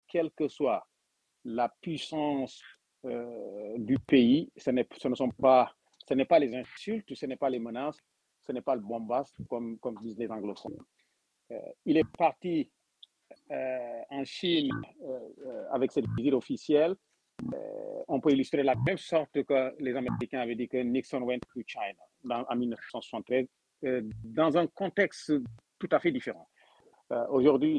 quelle que soit la puissance du pays, ce n'est pas les insultes, ce n'est pas les menaces, ce n'est pas le bombast, comme disent les anglophones. Il est parti en Chine avec cette visite officielle. On peut illustrer la même sorte que les Américains avaient dit que Nixon went to China en 1973, dans un contexte tout à fait différent. Aujourd'hui,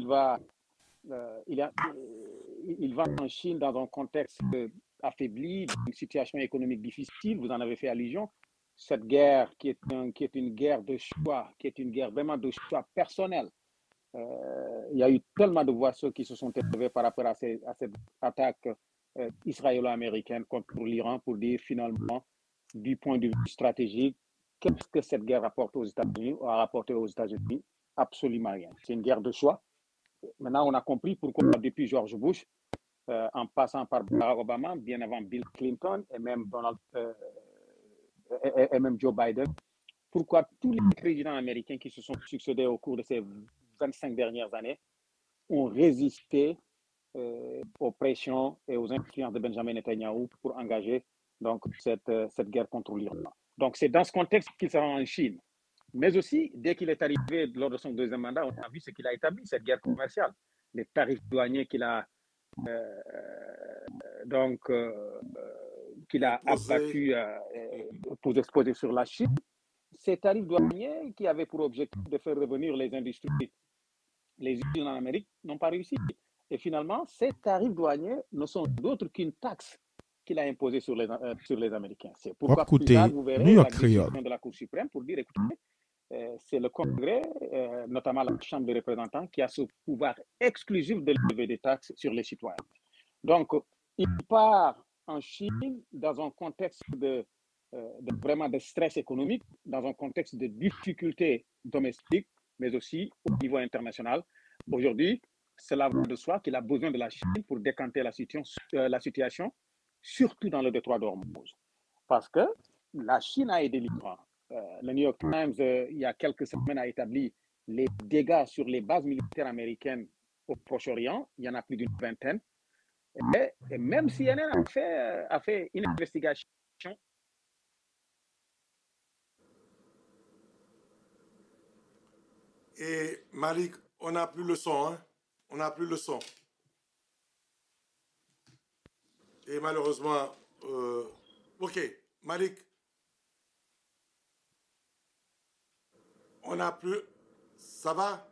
il va en Chine dans un contexte affaibli, une situation économique difficile. Vous en avez fait allusion. Cette guerre qui est une guerre de choix, qui est une guerre vraiment de choix personnel. Il y a eu tellement de voix qui se sont élevées par rapport à cette attaque israélo-américaine contre l'Iran pour dire finalement, du point de vue stratégique, qu'est-ce que cette guerre apporte aux États-Unis ou a rapporté aux États-Unis? Absolument rien. C'est une guerre de choix. Maintenant, on a compris pourquoi depuis George Bush, en passant par Barack Obama, bien avant Bill Clinton et même Joe Biden, pourquoi tous les présidents américains qui se sont succédés au cours de ces 25 dernières années ont résisté aux pressions et aux influences de Benjamin Netanyahu pour engager donc cette guerre contre l'Iran. Donc c'est dans ce contexte qu'il sera en Chine. Mais aussi, dès qu'il est arrivé lors de son deuxième mandat, on a vu ce qu'il a établi, cette guerre commerciale, les tarifs douaniers qu'il a abattus pour exposer sur la Chine. Ces tarifs douaniers qui avaient pour objectif de faire revenir les industries, les usines en Amérique, n'ont pas réussi. Et finalement, ces tarifs douaniers ne sont d'autres qu'une taxe qu'il a imposée sur les Américains. C'est pourquoi plus tard, vous verrez la décision de la Cour suprême pour dire, écoutez, c'est le Congrès, notamment la Chambre des représentants, qui a ce pouvoir exclusif de lever des taxes sur les citoyens. Donc, il part en Chine dans un contexte vraiment de stress économique, dans un contexte de difficultés domestiques, mais aussi au niveau international. Aujourd'hui, cela va de soi qu'il a besoin de la Chine pour décanter la situation, surtout dans le détroit d'Ormuz. Parce que la Chine a aidé l'Iran. Le New York Times, il y a quelques semaines, a établi les dégâts sur les bases militaires américaines au Proche-Orient. Il y en a plus d'une vingtaine. Et même CNN a fait une investigation. Et Malik, on n'a plus le son, hein? On n'a plus le son. Et malheureusement, ok, Malik, on n'a plus. Ça va?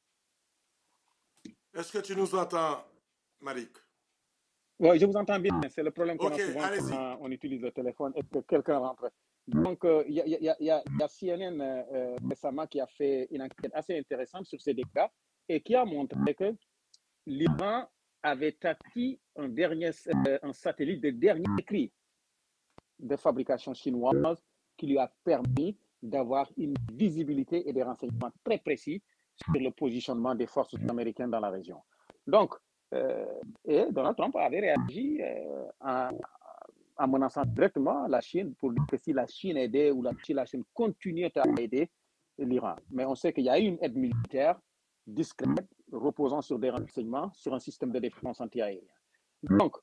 Est-ce que tu nous entends, Malik? Oui, je vous entends bien. C'est le problème qu'on a Ok, souvent allez-y. quand on utilise le téléphone et que quelqu'un rentre. Donc, il y a CNN récemment qui a fait une enquête assez intéressante sur ces dégâts et qui a montré que l'Iran avait acquis un satellite de dernier cri de fabrication chinoise qui lui a permis d'avoir une visibilité et des renseignements très précis sur le positionnement des forces américaines dans la région. Donc, et Donald Trump avait réagi en menaçant directement la Chine pour dire que si la Chine aidait ou si la Chine continuait à aider l'Iran. Mais on sait qu'il y a eu une aide militaire discrète reposant sur des renseignements sur un système de défense antiaérien. Donc,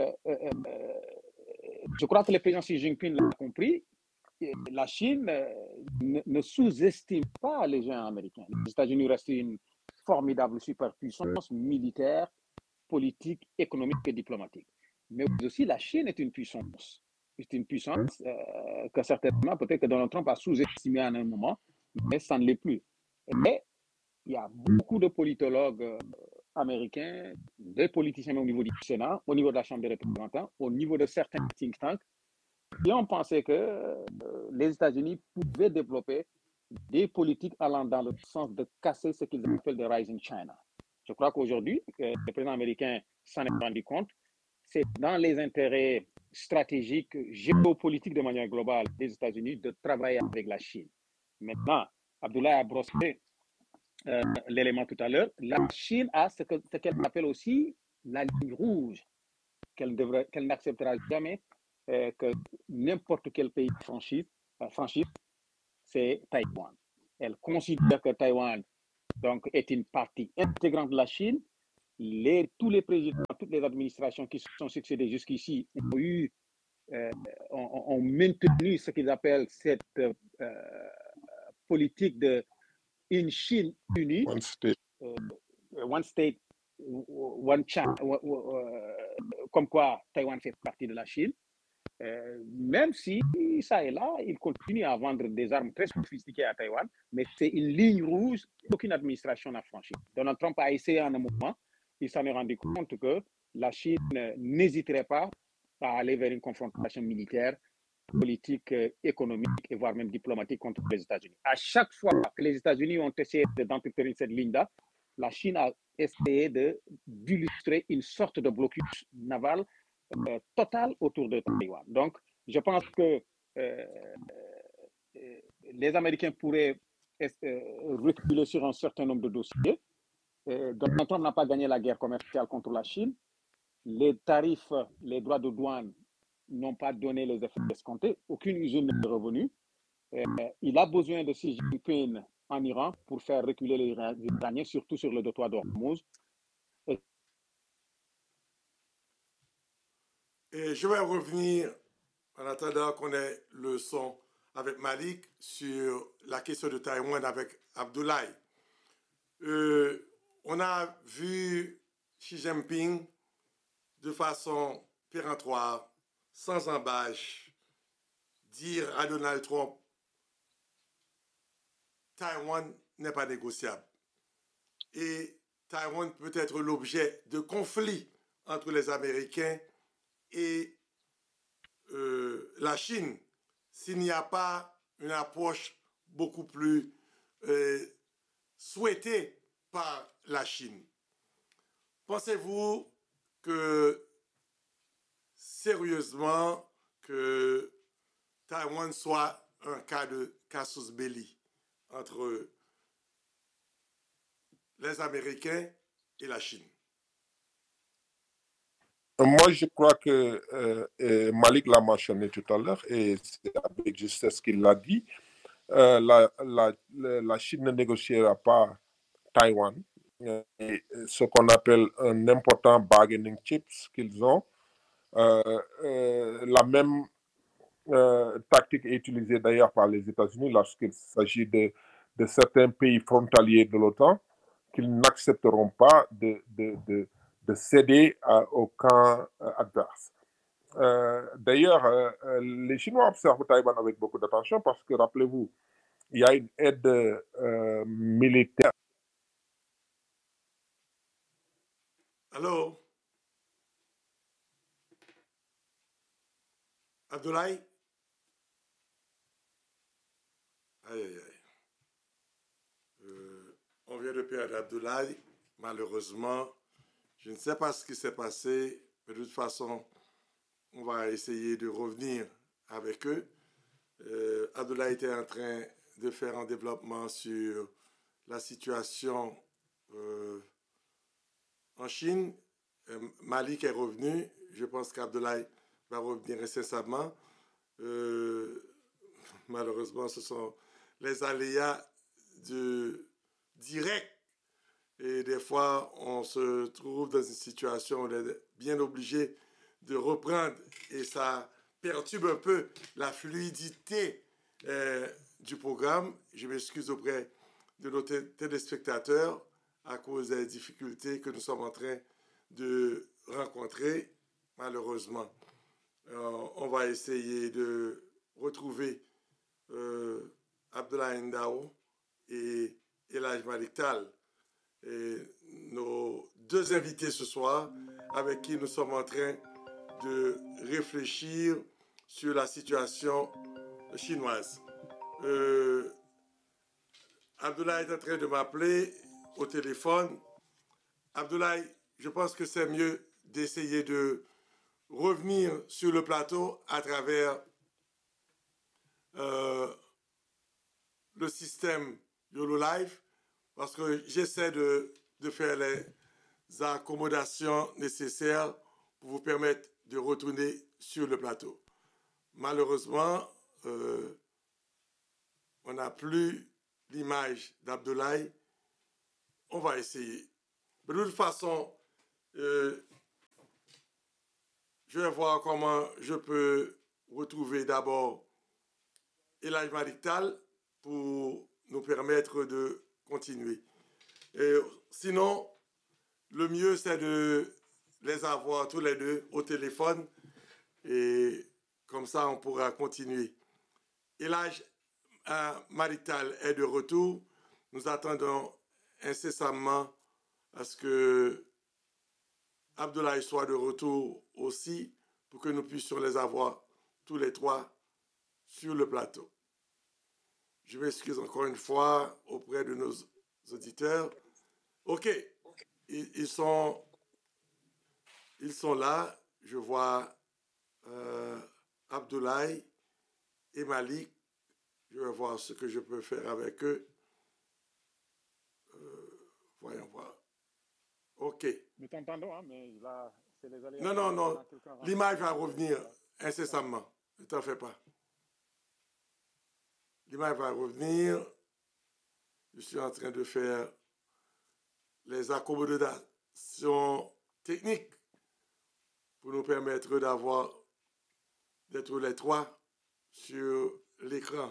je crois que le président Xi Jinping l'a compris. La Chine ne sous-estime pas les géants américains. Les États-Unis restent une formidable superpuissance militaire, politique, économique et diplomatique. Mais aussi, la Chine est une puissance. C'est une puissance que certainement, peut-être que Donald Trump a sous-estimé à un moment, mais ça ne l'est plus. Mais il y a beaucoup de politologues américains, des politiciens au niveau du Sénat, au niveau de la Chambre des représentants, au niveau de certains think tanks, qui ont pensé que les États-Unis pouvaient développer des politiques allant dans le sens de casser ce qu'ils appellent le Rising China. Je crois qu'aujourd'hui, le président américain s'en est rendu compte. C'est dans les intérêts stratégiques, géopolitiques de manière globale des États-Unis de travailler avec la Chine. Maintenant, Abdoulaye a brossé l'élément tout à l'heure. La Chine a ce qu'elle appelle aussi la ligne rouge, qu'elle n'acceptera jamais que n'importe quel pays franchisse, c'est Taïwan. Elle considère que Taïwan donc, est une partie intégrante de la Chine tous les présidents, toutes les administrations qui se sont succédées jusqu'ici ont maintenu ce qu'ils appellent cette politique de une Chine unie, One state. one state, one China, comme quoi Taïwan fait partie de la Chine. Même si ça et là, ils continuent à vendre des armes très sophistiquées à Taïwan, mais c'est une ligne rouge qu'aucune administration n'a franchie. Donald Trump a essayé en un moment, il s'en est rendu compte que la Chine n'hésiterait pas à aller vers une confrontation militaire, politique, économique et voire même diplomatique contre les États-Unis. À chaque fois que les États-Unis ont essayé d'entretenir cette ligne-là, la Chine a essayé d'illustrer une sorte de blocus naval total autour de Taïwan. Donc, je pense que les Américains pourraient reculer sur un certain nombre de dossiers. Donald Trump n'a pas gagné la guerre commerciale contre la Chine. Les tarifs, les droits de douane n'ont pas donné les effets escomptés. Aucune usine n'est revenue. Il a besoin de Xi Jinping en Iran pour faire reculer les Iraniens, surtout sur le détroit d'Ormuz. Et je vais revenir, en attendant qu'on ait le son avec Malik, sur la question de Taïwan avec Abdoulaye. On a vu Xi Jinping de façon péremptoire, sans embâche, dire à Donald Trump, Taïwan n'est pas négociable. Et Taïwan peut être l'objet de conflits entre les Américains et la Chine s'il n'y a pas une approche beaucoup plus souhaitée par la Chine. Pensez-vous que sérieusement que Taïwan soit un cas de casus belli entre les Américains et la Chine? Moi, je crois que Malik l'a mentionné tout à l'heure, et c'est avec justesse qu'il l'a dit. La Chine ne négociera pas Taïwan. Et ce qu'on appelle un important bargaining chips qu'ils ont. La même tactique est utilisée d'ailleurs par les États-Unis lorsqu'il s'agit de certains pays frontaliers de l'OTAN qu'ils n'accepteront pas de céder au camp adverse. D'ailleurs, les Chinois observent Taïwan avec beaucoup d'attention parce que, rappelez-vous, il y a une aide militaire. Allô? Abdoulaye? Aïe, aïe, aïe. On vient de perdre Abdoulaye, malheureusement. Je ne sais pas ce qui s'est passé, mais de toute façon, on va essayer de revenir avec eux. Abdoulaye était en train de faire un développement sur la situation en Chine. Malik est revenu. Je pense qu'Abdoulaye va revenir incessamment. Malheureusement, ce sont les aléas directs. Et des fois, on se trouve dans une situation où on est bien obligé de reprendre. Et ça perturbe un peu la fluidité du programme. Je m'excuse auprès de nos téléspectateurs à cause des difficultés que nous sommes en train de rencontrer, malheureusement. On va essayer de retrouver Abdoulaye Ndao et Elhaj Malik Tal, et nos deux invités ce soir, avec qui nous sommes en train de réfléchir sur la situation chinoise. Abdoulaye est en train de m'appeler au téléphone. Abdoulaye, je pense que c'est mieux d'essayer de revenir sur le plateau à travers le système YOLO Live, parce que j'essaie de faire les accommodations nécessaires pour vous permettre de retourner sur le plateau. Malheureusement, on n'a plus l'image d'Abdoulaye. On va essayer. Mais de toute façon, Je vais voir comment je peux retrouver d'abord Elhaj Malick Tall pour nous permettre de continuer. Et sinon, le mieux, c'est de les avoir tous les deux au téléphone et comme ça, on pourra continuer. Elhaj Malick Tall est de retour. Nous attendons incessamment à ce que Abdoulaye soit de retour aussi pour que nous puissions les avoir tous les trois sur le plateau. Je m'excuse encore une fois auprès de nos auditeurs. OK, ils sont là. Je vois Abdoulaye et Malick. Je vais voir ce que je peux faire avec eux. Voyons voir. OK. Nous t'entendons, hein, mais là, c'est les aléas. Non. L'image va revenir incessamment. Ne t'en fais pas. L'image va revenir. Je suis en train de faire les accommodations techniques pour nous permettre d'être les trois sur l'écran.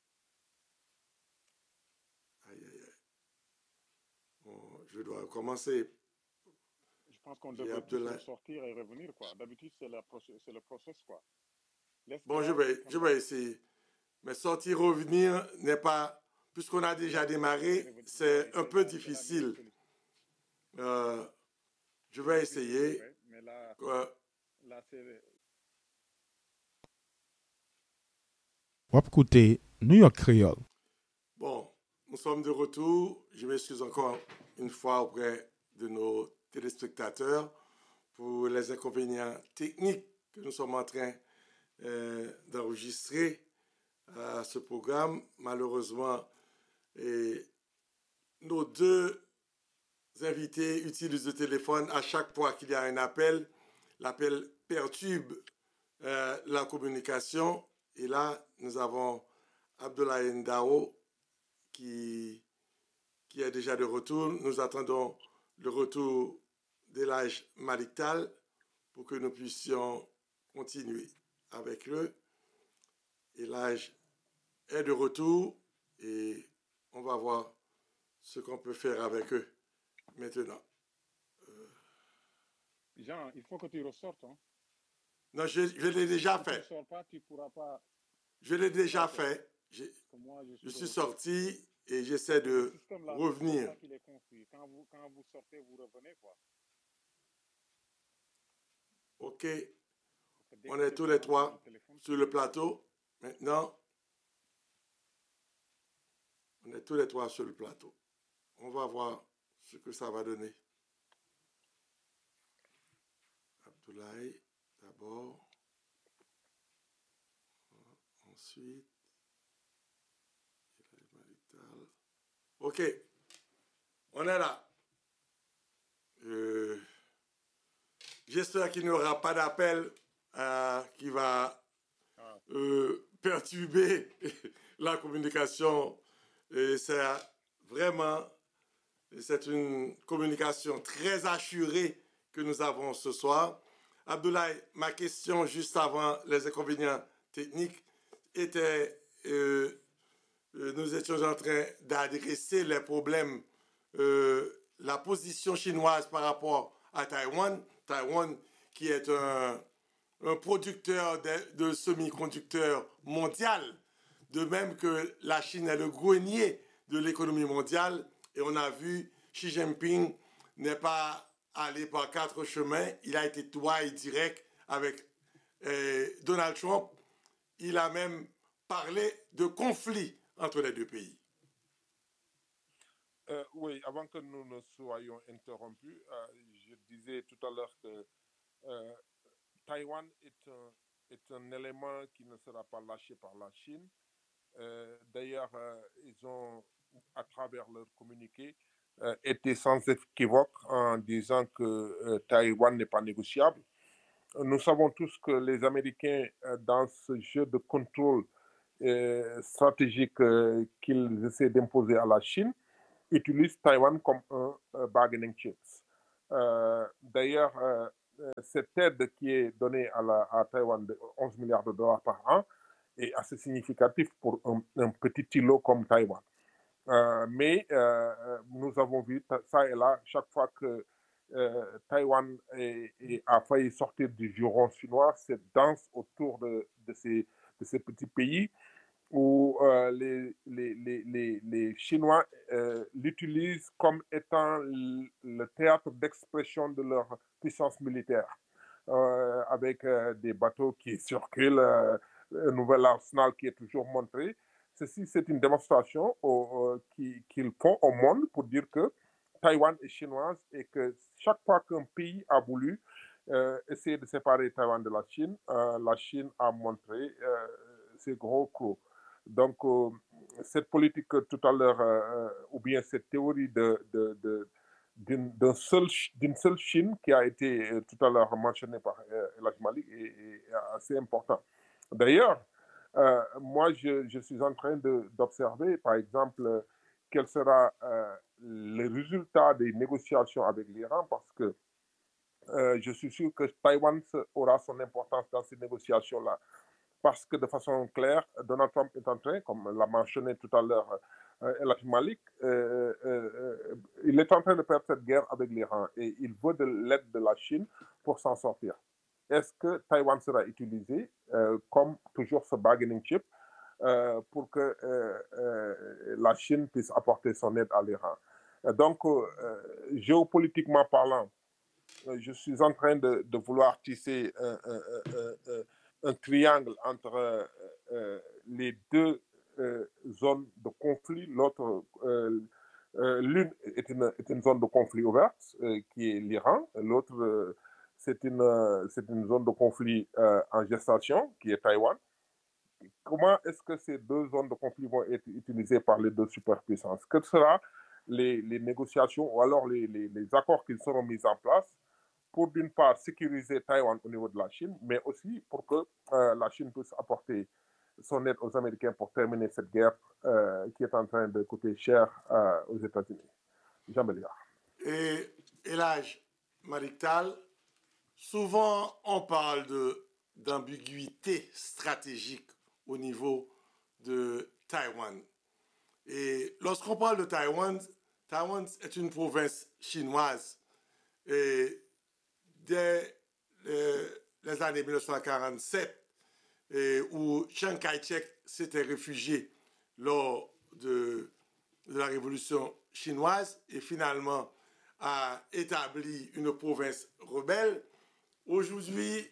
Aïe. Bon, je dois commencer. Je pense qu'on devrait sortir et revenir, quoi. D'habitude, c'est le process, quoi. Bon, je vais essayer. Mais sortir, revenir n'est pas... Puisqu'on a déjà démarré, c'est un peu difficile. Je vais essayer. Mais là c'est... Écoutez New York Creole. Bon, nous sommes de retour. Je m'excuse encore une fois auprès de nos téléspectateurs pour les inconvénients techniques que nous sommes en train d'enregistrer à ce programme. Malheureusement, nos deux invités utilisent le téléphone à chaque fois qu'il y a un appel. L'appel perturbe la communication. Et là, nous avons Abdoulaye Ndao qui est déjà de retour. Nous attendons le retour d'Elhaj Malick Tall pour que nous puissions continuer avec eux. Elhaj est de retour et on va voir ce qu'on peut faire avec eux maintenant. Jean, il faut que tu ressortes. Hein? Non, je l'ai déjà fait. Si tu ne sors pas, tu ne pourras pas... Je l'ai déjà fait. Je suis sorti et j'essaie de revenir. C'est ça confus. Quand vous sortez, vous revenez, quoi. OK. On est tous les trois sur le plateau. Maintenant, on est tous les trois sur le plateau. On va voir ce que ça va donner. Abdoulaye, d'abord. Ensuite. OK. On est là. J'espère qu'il n'y aura pas d'appel qui va perturber la communication. C'est une communication très assurée que nous avons ce soir. Abdoulaye, ma question juste avant les inconvénients techniques était, nous étions en train d'adresser les problèmes, la position chinoise par rapport à Taïwan. Taïwan qui est un producteur de semi-conducteurs mondial, de même que la Chine est le grenier de l'économie mondiale. Et on a vu Xi Jinping n'est pas allé par quatre chemins, il a été droit et direct avec Donald Trump. Il a même parlé de conflit entre les deux pays. Oui, avant que nous ne soyons interrompus, je disais tout à l'heure que Taïwan est un élément qui ne sera pas lâché par la Chine. D'ailleurs, ils ont, à travers leur communiqué, été sans équivoque en disant que Taïwan n'est pas négociable. Nous savons tous que les Américains, dans ce jeu de contrôle stratégique qu'ils essaient d'imposer à la Chine, utilisent Taïwan comme un bargaining chip. D'ailleurs, cette aide qui est donnée à Taïwan de 11 milliards de dollars par an est assez significatif pour un petit îlot comme Taïwan. Mais nous avons vu ça et là, chaque fois que Taïwan a failli sortir du giron chinois, cette danse autour de ces petits pays où les Chinois l'utilisent comme étant le théâtre d'expression de leur puissance militaire, avec des bateaux qui circulent, un nouvel arsenal qui est toujours montré. Ceci, c'est une démonstration qu'ils font au monde pour dire que Taïwan est chinoise et que chaque fois qu'un pays a voulu essayer de séparer Taïwan de la Chine a montré ses gros crocs. Donc, cette politique tout à l'heure, ou bien cette théorie d'une seule Chine qui a été tout à l'heure mentionnée par El Malik est assez important. D'ailleurs, moi, je suis en train d'observer, par exemple, quel sera le résultat des négociations avec l'Iran, parce que je suis sûr que Taïwan aura son importance dans ces négociations-là. Parce que de façon claire, Donald Trump est en train, comme l'a mentionné tout à l'heure El Malik, il est en train de perdre cette guerre avec l'Iran et il veut de l'aide de la Chine pour s'en sortir. Est-ce que Taïwan sera utilisé comme toujours ce bargaining chip pour que la Chine puisse apporter son aide à l'Iran? Donc, géopolitiquement parlant, je suis en train de vouloir tisser un triangle entre les deux zones de conflit. L'autre, l'une est une zone de conflit ouverte, qui est l'Iran. L'autre, c'est une zone de conflit en gestation, qui est Taïwan. Comment est-ce que ces deux zones de conflit vont être utilisées par les deux superpuissances? Quelles seront les négociations ou alors les accords qui seront mis en place pour, d'une part, sécuriser Taïwan au niveau de la Chine, mais aussi pour que la Chine puisse apporter son aide aux Américains pour terminer cette guerre qui est en train de coûter cher aux États-Unis. Jean Béliard. Et Elhaj Malik Tall, souvent on parle d'ambiguïté stratégique au niveau de Taïwan. Et lorsqu'on parle de Taïwan, Taïwan est une province chinoise. Et dès les années 1947, où Chiang Kai-shek s'était réfugié lors de la révolution chinoise et finalement a établi une province rebelle. Aujourd'hui,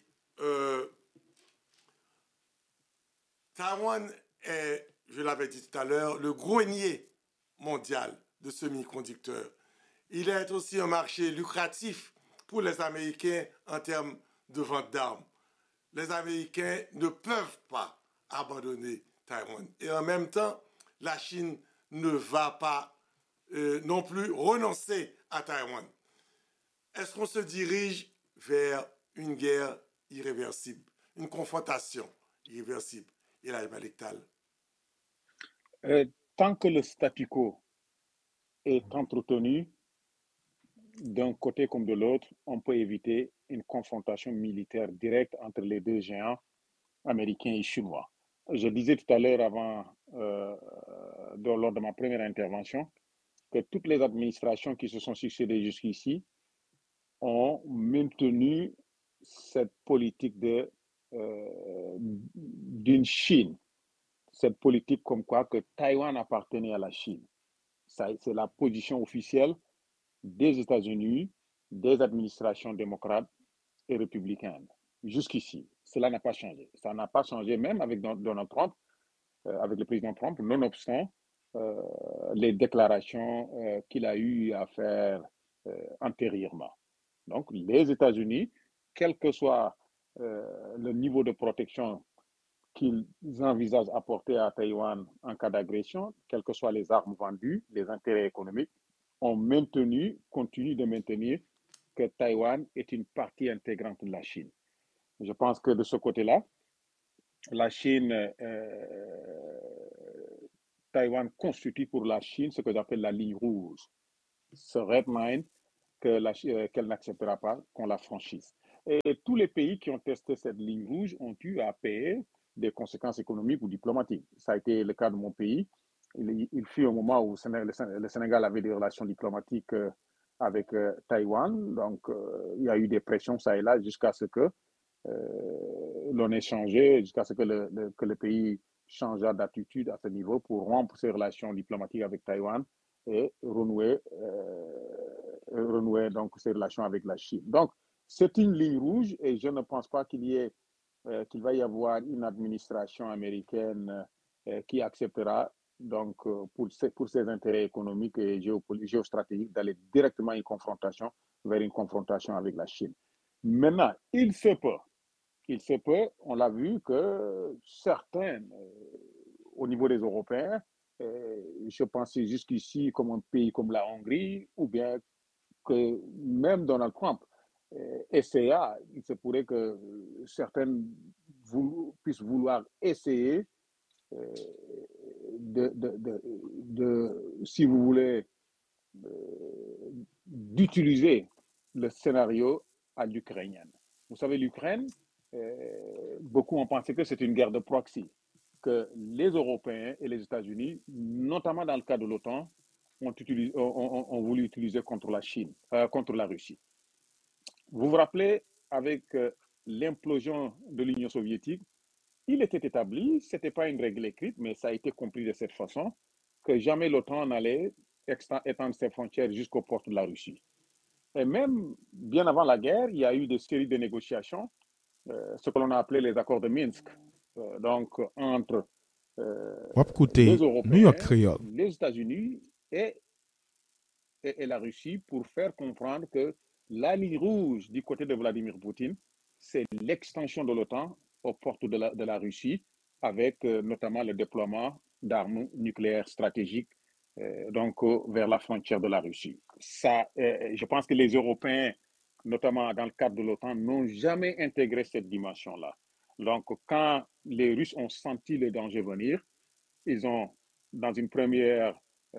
Taïwan est, je l'avais dit tout à l'heure, le grenier mondial de semi-conducteurs. Il est aussi un marché lucratif pour les Américains en termes de vente d'armes. Les Américains ne peuvent pas abandonner Taïwan. Et en même temps, la Chine ne va pas non plus renoncer à Taïwan. Est-ce qu'on se dirige vers une guerre irréversible, une confrontation irréversible? Elhaj Malik Tall. Tant que le statu quo est entretenu, d'un côté comme de l'autre, on peut éviter une confrontation militaire directe entre les deux géants américains et chinois. Je disais tout à l'heure lors de ma première intervention, que toutes les administrations qui se sont succédées jusqu'ici ont maintenu cette politique d'une Chine, cette politique comme quoi que Taïwan appartenait à la Chine. C'est la position officielle des États-Unis, des administrations démocrates et républicaines. Jusqu'ici, cela n'a pas changé. Ça n'a pas changé même avec Donald Trump, avec le président Trump, nonobstant les déclarations qu'il a eu à faire antérieurement. Donc, les États-Unis, quel que soit le niveau de protection qu'ils envisagent apporter à Taïwan en cas d'agression, quelles que soient les armes vendues, les intérêts économiques, continuent de maintenir que Taïwan est une partie intégrante de la Chine. Je pense que de ce côté-là, la Chine, Taïwan constitue pour la Chine ce que j'appelle la ligne rouge. Ce red line qu'elle n'acceptera pas qu'on la franchisse. Et tous les pays qui ont testé cette ligne rouge ont eu à payer des conséquences économiques ou diplomatiques. Ça a été le cas de mon pays. Il fut un moment où le Sénégal avait des relations diplomatiques avec Taïwan. Donc, il y a eu des pressions ça et là jusqu'à ce que l'on ait changé, jusqu'à ce que le pays changea d'attitude à ce niveau pour rompre ses relations diplomatiques avec Taïwan et renouer donc ses relations avec la Chine. Donc, c'est une ligne rouge et je ne pense pas qu'il va y avoir une administration américaine qui acceptera donc pour ses intérêts économiques et géostratégiques d'aller directement vers une confrontation avec la Chine. Maintenant, il se peut, on l'a vu, que certains, au niveau des Européens, je pensais jusqu'ici comme un pays comme la Hongrie, ou bien que même Donald Trump essaya, il se pourrait que certains puissent vouloir essayer si vous voulez, d'utiliser le scénario à l'ukrainienne. Vous savez, l'Ukraine, beaucoup ont pensé que c'est une guerre de proxy, que les Européens et les États-Unis, notamment dans le cas de l'OTAN, ont voulu utiliser contre la Chine, contre la Russie. Vous vous rappelez, avec l'implosion de l'Union soviétique, il était établi, ce n'était pas une règle écrite, mais ça a été compris de cette façon, que jamais l'OTAN n'allait étendre ses frontières jusqu'aux portes de la Russie. Et même bien avant la guerre, il y a eu des séries de négociations, ce que l'on a appelé les accords de Minsk, donc entre les New York Européens, Creole. les États-Unis et la Russie pour faire comprendre que la ligne rouge du côté de Vladimir Poutine, c'est l'extension de l'OTAN aux portes de la Russie, avec notamment le déploiement d'armes nucléaires stratégiques vers la frontière de la Russie. Je pense que les Européens, notamment dans le cadre de l'OTAN, n'ont jamais intégré cette dimension-là. Donc, quand les Russes ont senti le danger venir, ils ont, dans un premier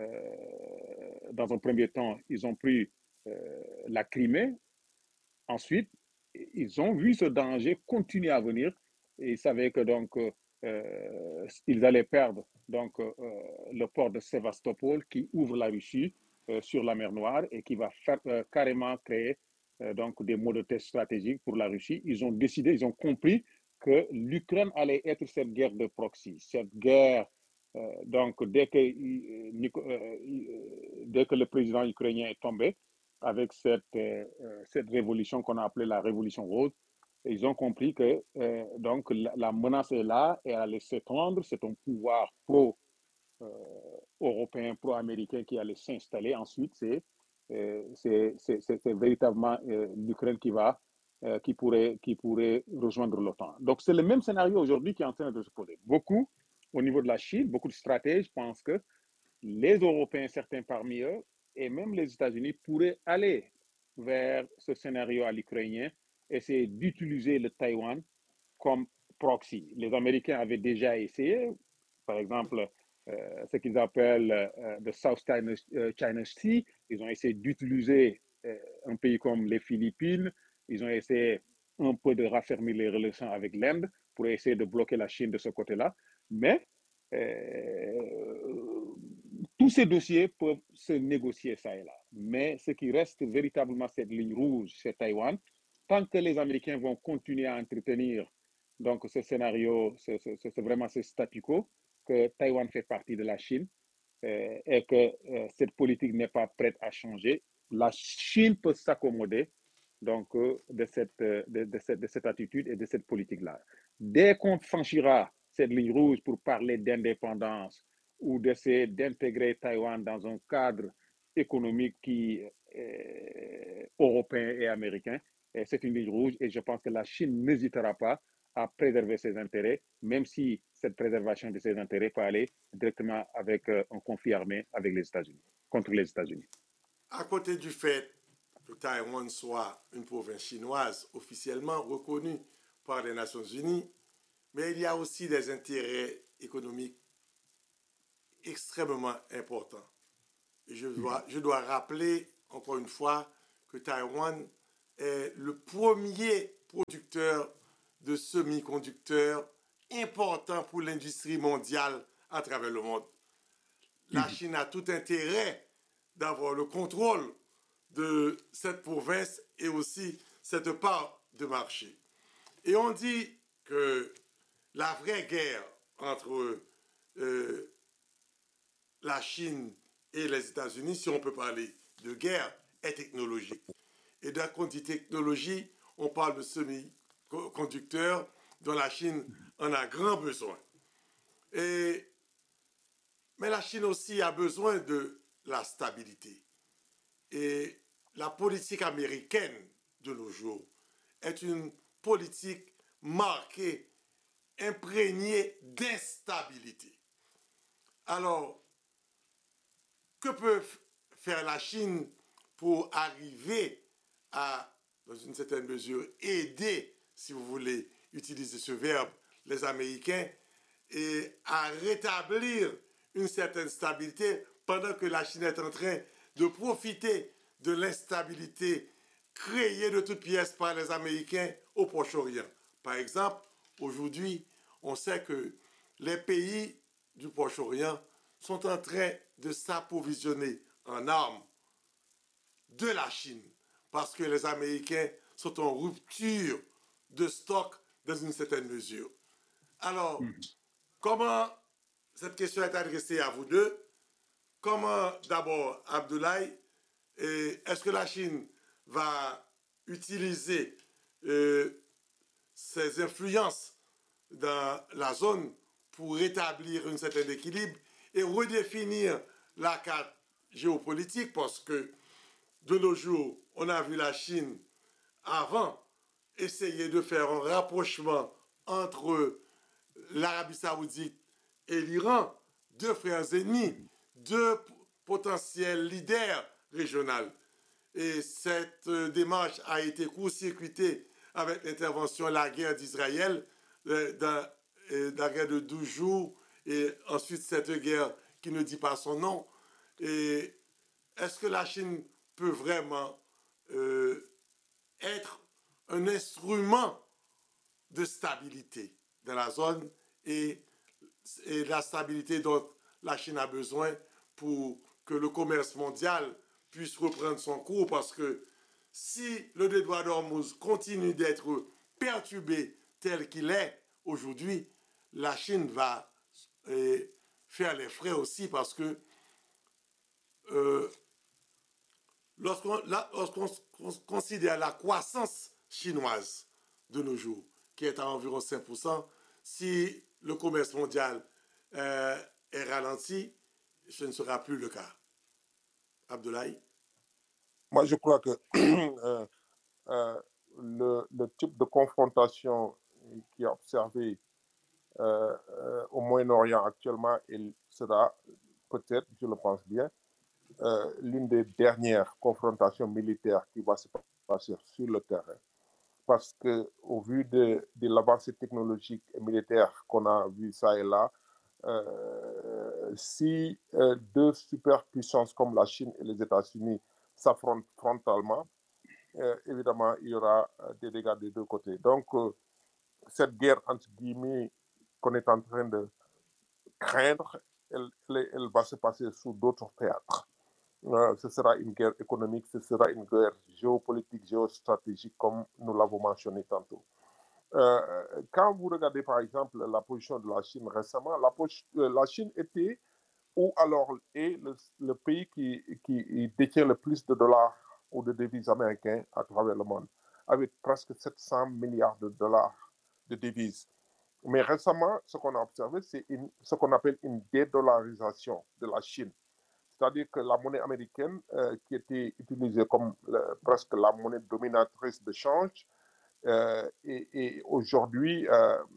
temps, ils ont pris la Crimée. Ensuite, ils ont vu ce danger continuer à venir et ils savaient que ils allaient perdre le port de Sébastopol qui ouvre la Russie sur la mer Noire et qui va carrément créer des mots de test stratégiques pour la Russie. Ils ont compris que l'Ukraine allait être cette guerre de proxy, cette guerre. Dès que le président ukrainien est tombé, avec cette révolution qu'on a appelée la révolution rose, ils ont compris que la menace est là et elle allait s'étendre. C'est un pouvoir pro-européen, pro-américain qui allait s'installer. Ensuite, c'est véritablement l'Ukraine qui pourrait rejoindre l'OTAN. Donc, c'est le même scénario aujourd'hui qui est en train de se poser. Beaucoup, au niveau de la Chine, beaucoup de stratèges pensent que les Européens, certains parmi eux, et même les États-Unis pourraient aller vers ce scénario à l'ukrainien, essayer d'utiliser le Taïwan comme proxy. Les Américains avaient déjà essayé, par exemple, ce qu'ils appellent le South China Sea. Ils ont essayé d'utiliser un pays comme les Philippines. Ils ont essayé un peu de raffermir les relations avec l'Inde pour essayer de bloquer la Chine de ce côté-là. Mais tous ces dossiers peuvent se négocier ça et là. Mais ce qui reste véritablement cette ligne rouge, c'est Taïwan. Tant que les Américains vont continuer à entretenir donc ce scénario, c'est vraiment ce statu quo, que Taïwan fait partie de la Chine et que cette politique n'est pas prête à changer, la Chine peut s'accommoder de cette attitude et de cette politique-là. Dès qu'on franchira cette ligne rouge pour parler d'indépendance ou d'essayer d'intégrer Taïwan dans un cadre économique européen et américain, c'est une ligne rouge et je pense que la Chine n'hésitera pas à préserver ses intérêts, même si cette préservation de ses intérêts peut aller directement avec un conflit armé avec les États-Unis, contre les États-Unis. À côté du fait que Taïwan soit une province chinoise officiellement reconnue par les Nations Unies, mais il y a aussi des intérêts économiques extrêmement importants. Et je dois rappeler encore une fois que Taïwan est le premier producteur de semi-conducteurs important pour l'industrie mondiale à travers le monde. La Chine a tout intérêt d'avoir le contrôle de cette province et aussi cette part de marché. Et on dit que la vraie guerre entre la Chine et les États-Unis, si on peut parler de guerre, est technologique. Et quand on dit technologie, on parle de semi-conducteurs dont la Chine en a grand besoin. Mais la Chine aussi a besoin de la stabilité. Et la politique américaine de nos jours est une politique marquée, imprégnée d'instabilité. Alors, que peut faire la Chine pour arriver à, dans une certaine mesure, aider, si vous voulez utiliser ce verbe, les Américains et à rétablir une certaine stabilité pendant que la Chine est en train de profiter de l'instabilité créée de toutes pièces par les Américains au Proche-Orient. Par exemple, aujourd'hui, on sait que les pays du Proche-Orient sont en train de s'approvisionner en armes de la Chine parce que les Américains sont en rupture de stock dans une certaine mesure. Alors, comment cette question est adressée à vous deux? Comment, d'abord, Abdoulaye, est-ce que la Chine va utiliser ses influences dans la zone pour rétablir un certain équilibre et redéfinir la carte géopolitique? Parce que de nos jours, on a vu la Chine avant essayer de faire un rapprochement entre l'Arabie Saoudite et l'Iran, deux frères ennemis, deux potentiels leaders régionaux. Et cette démarche a été court-circuitée avec l'intervention, la guerre d'Israël, dans la guerre de 12 jours, et ensuite cette guerre qui ne dit pas son nom. Et est-ce que la Chine peut vraiment être un instrument de stabilité dans la zone et la stabilité dont la Chine a besoin pour que le commerce mondial puisse reprendre son cours? Parce que si le détroit d'Ormuz continue d'être perturbé tel qu'il est aujourd'hui, la Chine va faire les frais aussi, parce que lorsqu'on considère la croissance chinoise de nos jours, qui est à environ 5%, si le commerce mondial est ralenti, ce ne sera plus le cas. Abdoulaye? Moi, je crois que le type de confrontation qui est observé au Moyen-Orient actuellement, il sera peut-être, je le pense bien, l'une des dernières confrontations militaires qui va se passer sur le terrain. Parce qu'au vu de l'avancée technologique et militaire qu'on a vu ça et là, si deux superpuissances comme la Chine et les États-Unis s'affrontent frontalement, évidemment, il y aura des dégâts des deux côtés. Donc, cette guerre, entre guillemets, qu'on est en train de craindre, elle va se passer sous d'autres théâtres. Ce sera une guerre économique, ce sera une guerre géopolitique, géostratégique, comme nous l'avons mentionné tantôt. Quand vous regardez, par exemple, la position de la Chine récemment, la Chine était, ou alors est, le pays qui détient le plus de dollars ou de devises américaines à travers le monde, avec presque 700 milliards de dollars de devises. Mais récemment, ce qu'on a observé, c'est ce qu'on appelle une dédollarisation de la Chine. C'est-à-dire que la monnaie américaine, qui était utilisée comme presque la monnaie dominatrice de change, est aujourd'hui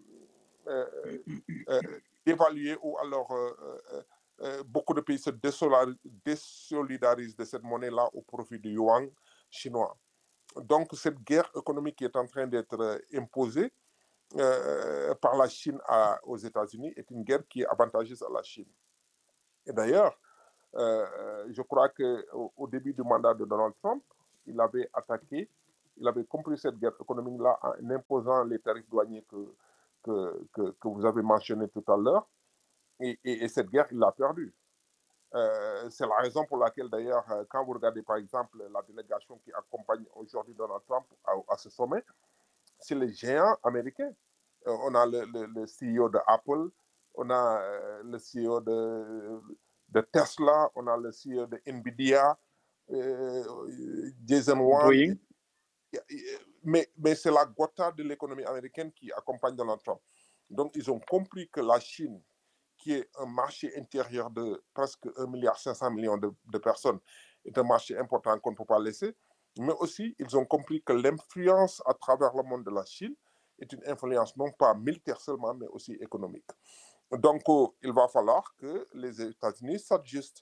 dévaluée, ou alors beaucoup de pays se désolidarisent de cette monnaie-là au profit du yuan chinois. Donc, cette guerre économique qui est en train d'être imposée par la Chine aux États-Unis est une guerre qui est avantageuse à la Chine. Et d'ailleurs, je crois qu'au début du mandat de Donald Trump, il avait attaqué, il avait compris cette guerre économique-là en imposant les tarifs douaniers que vous avez mentionnés tout à l'heure. Et cette guerre, il l'a perdue. C'est la raison pour laquelle, d'ailleurs, quand vous regardez, par exemple, la délégation qui accompagne aujourd'hui Donald Trump à ce sommet, c'est les géants américains. On a le CEO de Apple, on a le CEO de Tesla, on a le CEO de Nvidia, Jason Wang. Boeing. Mais c'est la gotha de l'économie américaine qui accompagne Donald Trump. Donc, ils ont compris que la Chine, qui est un marché intérieur de presque 1,5 milliard de personnes, est un marché important qu'on ne peut pas laisser. Mais aussi, ils ont compris que l'influence à travers le monde de la Chine est une influence non pas militaire seulement, mais aussi économique. Donc, il va falloir que les États-Unis s'ajustent,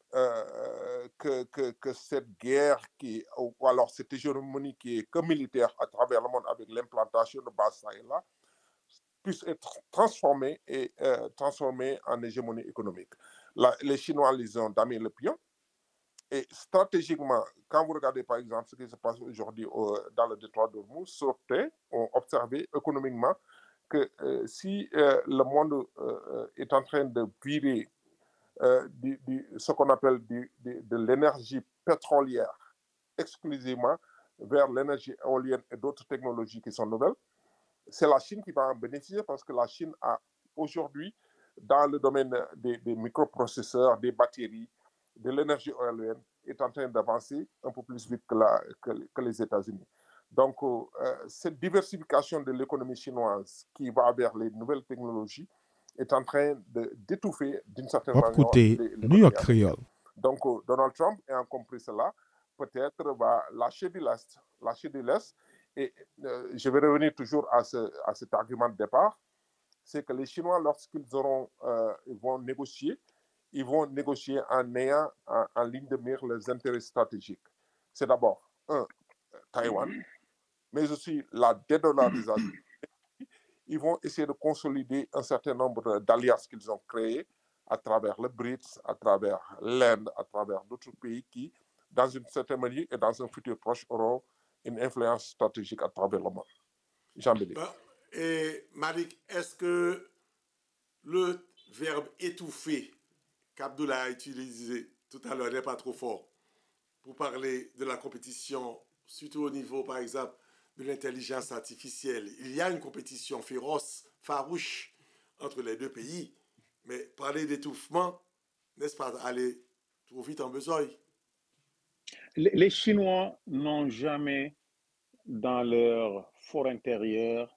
que cette guerre, ou alors cette hégémonie qui est que militaire à travers le monde avec l'implantation de bases Sahel-là, puisse être transformée en hégémonie économique. Les Chinois les ont damé le pion. Et stratégiquement, quand vous regardez par exemple ce qui se passe aujourd'hui dans le détroit d'Ormuz, certains ont observé économiquement que si le monde est en train de virer ce qu'on appelle de l'énergie pétrolière exclusivement vers l'énergie éolienne et d'autres technologies qui sont nouvelles, c'est la Chine qui va en bénéficier parce que la Chine a aujourd'hui, dans le domaine des microprocesseurs, des batteries, de l'énergie éolienne, est en train d'avancer un peu plus vite que les États-Unis. Donc, cette diversification de l'économie chinoise qui va vers les nouvelles technologies est en train d'étouffer d'une certaine manière New York Creole. Donc, Donald Trump, ayant compris cela, peut-être va lâcher de l'Est. Et je vais revenir toujours à cet argument de départ, c'est que les Chinois, lorsqu'ils vont négocier en ayant en ligne de mire les intérêts stratégiques. C'est d'abord, Taïwan, mais aussi la dédollarisation. Ils vont essayer de consolider un certain nombre d'alliances qu'ils ont créées à travers le BRICS, à travers l'Inde, à travers d'autres pays qui, dans une certaine manière et dans un futur proche, auront une influence stratégique à travers le monde. Jean-Bédé. Et Malik, est-ce que le verbe étouffer qu'Abdoulaye a utilisé tout à l'heure n'est pas trop fort pour parler de la compétition, surtout au niveau, par exemple, de l'intelligence artificielle? Il y a une compétition féroce, farouche entre les deux pays, mais parler d'étouffement, n'est-ce pas aller trop vite en besogne? Les Chinois n'ont jamais, dans leur fort intérieur,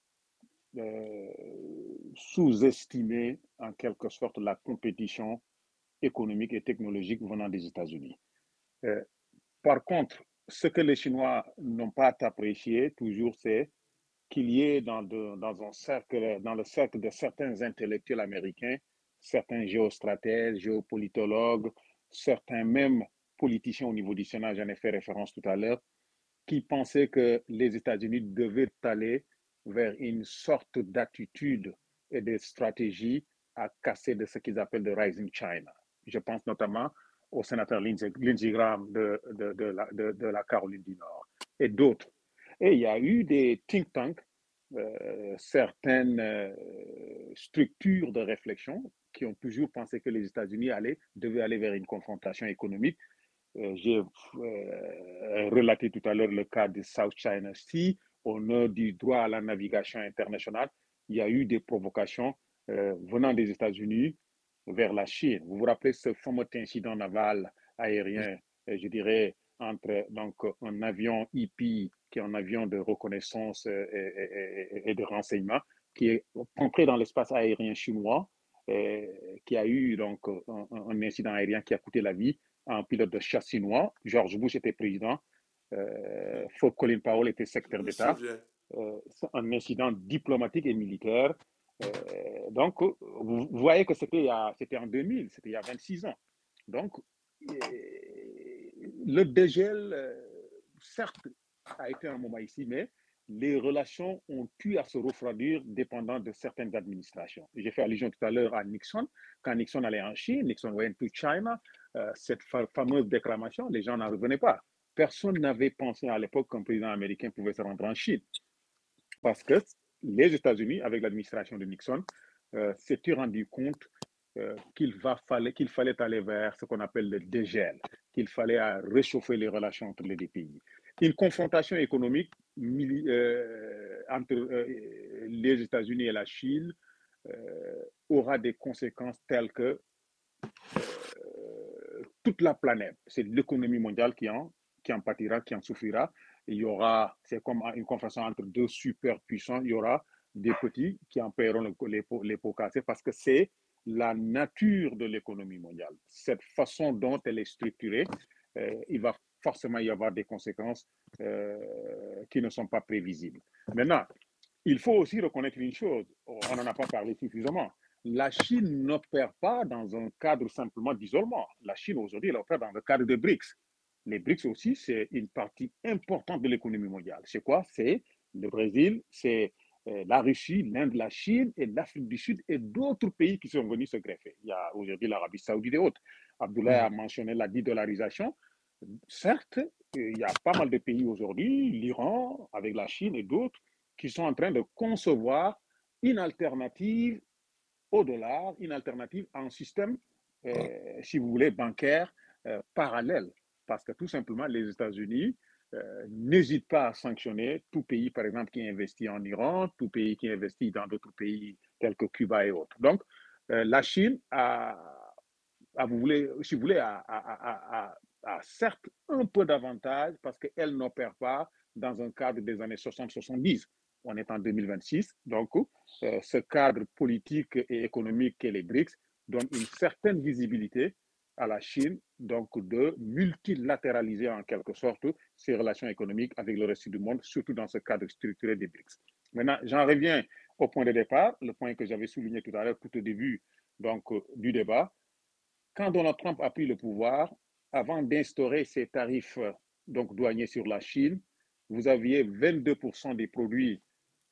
sous-estimé en quelque sorte la compétition économique et technologique venant des États-Unis. Par contre, ce que les Chinois n'ont pas apprécié toujours, c'est qu'il y ait dans le cercle de certains intellectuels américains, certains géostratèges, géopolitologues, certains même politiciens au niveau du Sénat, j'en ai fait référence tout à l'heure, qui pensaient que les États-Unis devaient aller vers une sorte d'attitude et de stratégie à casser de ce qu'ils appellent de Rising China. Je pense notamment au sénateur Lindsey Graham de la Caroline du Nord et d'autres. Et il y a eu des think tanks, certaines structures de réflexion qui ont toujours pensé que les États-Unis devaient aller vers une confrontation économique. J'ai relaté tout à l'heure le cas de South China Sea. Au nom du droit à la navigation internationale, il y a eu des provocations venant des États-Unis vers la Chine. Vous vous rappelez ce fameux incident naval aérien, je dirais, entre donc, un avion EP, qui est un avion de reconnaissance et de renseignement, qui est entré dans l'espace aérien chinois, qui a eu donc un incident aérien qui a coûté la vie à un pilote de chasse chinois. George Bush était président. Fort Colin Powell était secrétaire d'État. Un incident diplomatique et militaire. Donc, vous voyez que c'était en 2000, c'était il y a 26 ans. Donc, le dégel, certes, a été un moment ici, mais les relations ont pu à se refroidir dépendant de certaines administrations. J'ai fait allusion tout à l'heure à Nixon. Quand Nixon allait en Chine, Nixon went to China, cette fameuse déclamation, les gens n'en revenaient pas. personne n'avait pensé à l'époque qu'un président américain pouvait se rendre en Chine. Parce que les États-Unis, avec l'administration de Nixon, s'étaient rendu compte qu'il fallait aller vers ce qu'on appelle le dégel, qu'il fallait réchauffer les relations entre les deux pays. Une confrontation économique entre les États-Unis et la Chine aura des conséquences telles que toute la planète, c'est l'économie mondiale qui en pâtira, qui en souffrira. Il y aura, c'est comme une confrontation entre deux superpuissants, il y aura des petits qui en paieront les pots cassés parce que c'est la nature de l'économie mondiale. Cette façon dont elle est structurée, il va forcément y avoir des conséquences qui ne sont pas prévisibles. Maintenant, il faut aussi reconnaître une chose, on n'en a pas parlé suffisamment. La Chine n'opère pas dans un cadre simplement d'isolement. La Chine, aujourd'hui, elle opère dans le cadre des BRICS. Les BRICS aussi, c'est une partie importante de l'économie mondiale. C'est quoi? C'est le Brésil, c'est la Russie, l'Inde, la Chine et l'Afrique du Sud et d'autres pays qui sont venus se greffer. Il y a aujourd'hui l'Arabie Saoudite et autres. Abdoulaye a mentionné la de-dollarisation. Certes, il y a pas mal de pays aujourd'hui, l'Iran avec la Chine et d'autres, qui sont en train de concevoir une alternative au dollar, une alternative à un système, si vous voulez, bancaire parallèle. Parce que tout simplement, les États-Unis n'hésitent pas à sanctionner tout pays, par exemple, qui investit en Iran, tout pays qui investit dans d'autres pays tels que Cuba et autres. Donc, la Chine si vous voulez, a certes un peu d'avantage parce qu'elle n'opère pas dans un cadre des années 60-70. On est en 2026, donc ce cadre politique et économique qu'est les BRICS donne une certaine visibilité à la Chine, donc de multilatéraliser en quelque sorte ses relations économiques avec le reste du monde, surtout dans ce cadre structuré des BRICS. Maintenant, j'en reviens au point de départ, le point que j'avais souligné tout à l'heure, tout au début donc, du débat. Quand Donald Trump a pris le pouvoir, avant d'instaurer ces tarifs donc, douaniers sur la Chine, vous aviez 22% des produits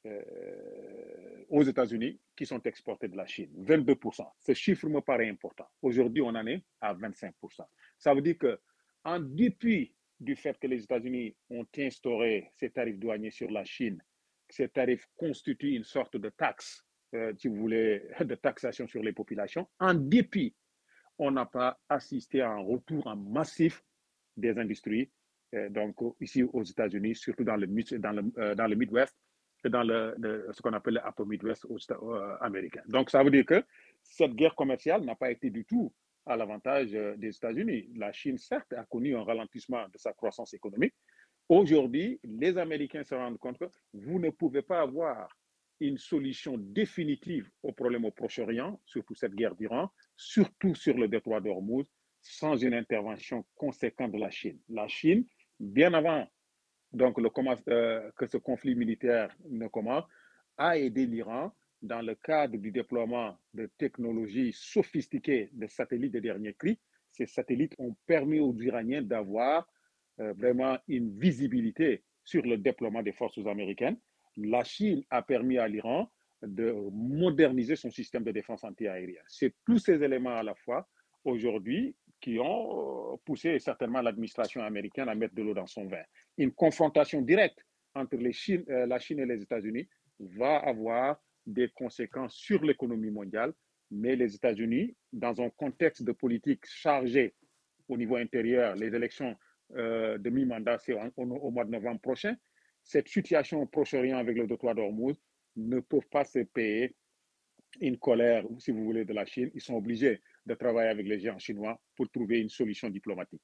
aux États-Unis qui sont exportés de la Chine. 22%. Ce chiffre me paraît important. Aujourd'hui, on en est à 25%. Ça veut dire que, en dépit du fait que les États-Unis ont instauré ces tarifs douaniers sur la Chine, ces tarifs constituent une sorte de taxe, si vous voulez, de taxation sur les populations, en dépit on n'a pas assisté à un retour en massif des industries, donc ici aux États-Unis, surtout dans le Midwest et dans ce qu'on appelle le Upper Midwest américain. Donc ça veut dire que cette guerre commerciale n'a pas été du tout à l'avantage des États-Unis. La Chine, certes, a connu un ralentissement de sa croissance économique. Aujourd'hui, les Américains se rendent compte que vous ne pouvez pas avoir une solution définitive au problème au Proche-Orient, surtout cette guerre d'Iran, surtout sur le détroit d'Ormuz, sans une intervention conséquente de la Chine. La Chine, bien avant donc, que ce conflit militaire ne commence, a aidé l'Iran dans le cadre du déploiement de technologies sophistiquées de satellites de dernier cri. Ces satellites ont permis aux Iraniens d'avoir vraiment une visibilité sur le déploiement des forces américaines. La Chine a permis à l'Iran de moderniser son système de défense antiaérienne. C'est tous ces éléments à la fois aujourd'hui qui ont poussé certainement l'administration américaine à mettre de l'eau dans son vin. Une confrontation directe entre la Chine et les États-Unis va avoir des conséquences sur l'économie mondiale, mais les États-Unis, dans un contexte de politique chargé au niveau intérieur, les élections de mi-mandat, c'est au mois de novembre prochain, cette situation au Proche-Orient avec le détroit d'Ormuz ne peut pas se payer une colère, si vous voulez, de la Chine. Ils sont obligés de travailler avec les géants chinois pour trouver une solution diplomatique.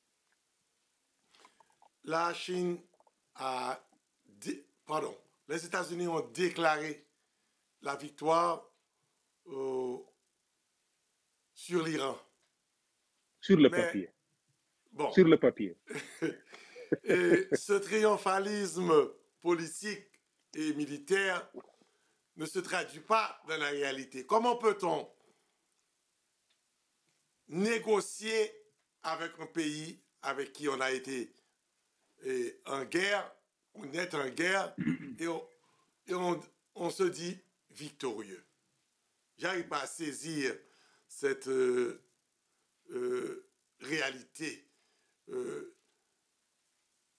La Chine les États-Unis ont déclaré la victoire sur l'Iran. Sur le papier. Bon. Sur le papier. Et ce triomphalisme politique et militaire ne se traduit pas dans la réalité. Comment peut-on négocier avec un pays avec qui on a été en guerre, on est en guerre et on se dit victorieux? J'arrive pas à saisir cette réalité.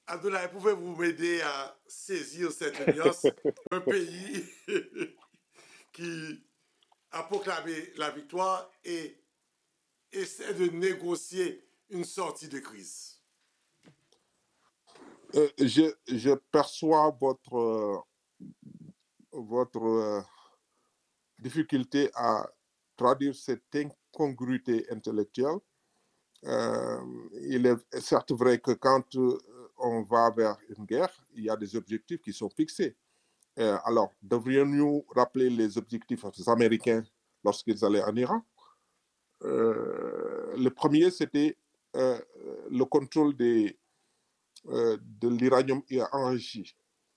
Abdoulaye, pouvez-vous m'aider à saisir cette nuance? Un pays qui a proclamé la victoire et essaie de négocier une sortie de crise. Je perçois votre difficulté à traduire cette incongruité intellectuelle. Il est certes vrai que quand on va vers une guerre, il y a des objectifs qui sont fixés. Alors, devrions-nous rappeler les objectifs américains lorsqu'ils allaient en Iran? Le premier, c'était le contrôle de l'uranium enrichi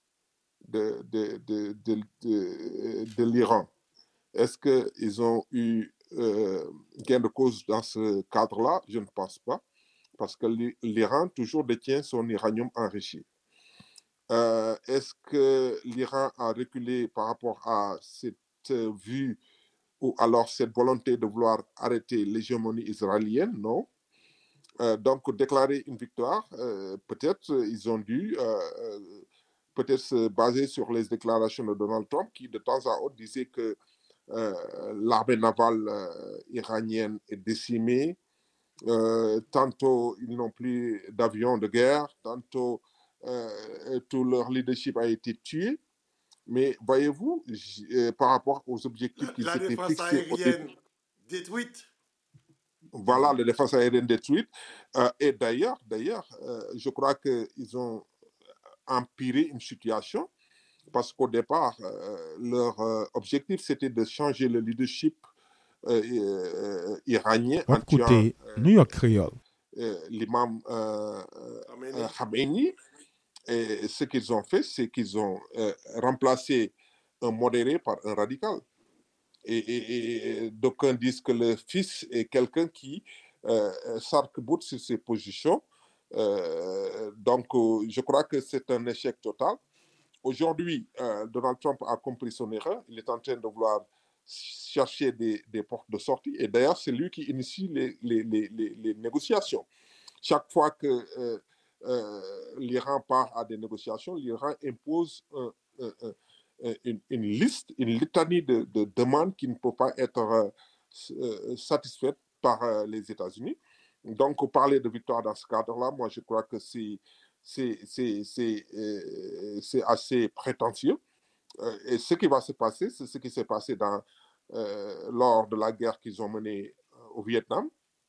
de l'Iran. Est-ce qu'ils ont eu gain de cause dans ce cadre-là? Je ne pense pas, parce que l'Iran toujours détient son uranium enrichi. Est-ce que l'Iran a reculé par rapport à cette vue ou alors cette volonté de vouloir arrêter l'hégémonie israélienne? Non. Donc, déclarer une victoire, peut-être ils ont dû peut-être se baser sur les déclarations de Donald Trump qui, de temps à autre, disait que l'armée navale iranienne est décimée. Tantôt, ils n'ont plus d'avions de guerre, tantôt, tout leur leadership a été tué. Mais voyez-vous, par rapport aux objectifs qui La s'étaient défense fixés... aérienne détruite. Voilà, la défense aérienne détruite. Et d'ailleurs, je crois qu'ils ont empiré une situation parce qu'au départ, leur objectif, c'était de changer le leadership iranien en tuant Écoutez New York Creole. l'imam Khamenei. Et ce qu'ils ont fait, c'est qu'ils ont remplacé un modéré par un radical. Et d'aucuns disent que le fils est quelqu'un qui s'arc-boute sur ses positions. Donc, je crois que c'est un échec total. Aujourd'hui, Donald Trump a compris son erreur. Il est en train de vouloir chercher des portes de sortie. Et d'ailleurs, c'est lui qui initie les négociations. Chaque fois que l'Iran part à des négociations, l'Iran impose une liste, une litanie de demandes qui ne peut pas être satisfaites par les États-Unis. Donc, parler de victoire dans ce cadre-là, moi, je crois que c'est assez prétentieux. Et ce qui va se passer, c'est ce qui s'est passé lors de la guerre qu'ils ont menée au Vietnam,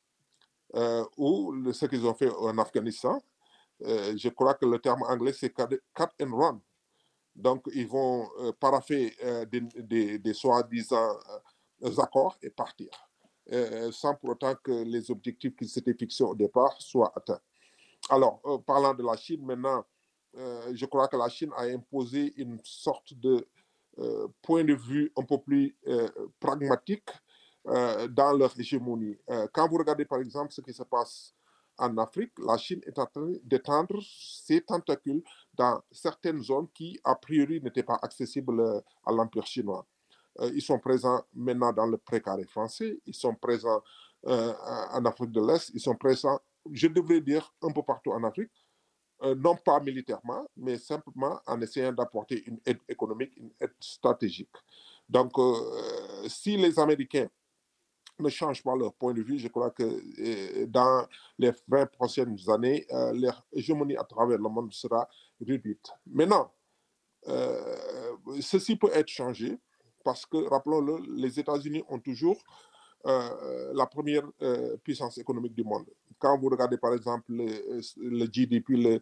ou ce qu'ils ont fait en Afghanistan. Je crois que le terme anglais, c'est cut and run. Donc, ils vont paraffer des soi-disant accords et partir, sans pour autant que les objectifs qui s'étaient fixés au départ soient atteints. Alors, parlant de la Chine, maintenant, je crois que la Chine a imposé une sorte de point de vue un peu plus pragmatique dans leur hégémonie. Quand vous regardez, par exemple, ce qui se passe en Afrique, la Chine est en train d'étendre ses tentacules dans certaines zones qui, a priori, n'étaient pas accessibles à l'Empire chinois. Ils sont présents maintenant dans le précaré français, ils sont présents en Afrique de l'Est, ils sont présents, je devrais dire, un peu partout en Afrique, non pas militairement, mais simplement en essayant d'apporter une aide économique, une aide stratégique. Donc, si les Américains ne changent pas leur point de vue, je crois que dans les 20 prochaines années, leur hégémonie à travers le monde sera réduite. Maintenant, ceci peut être changé parce que, rappelons-le, les États-Unis ont toujours la première puissance économique du monde. Quand vous regardez par exemple le GDP,